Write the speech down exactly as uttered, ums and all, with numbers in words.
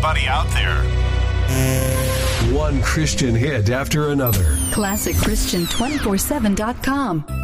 everybody out there. One Christian hit after another. Classic Christian two forty-seven dot com.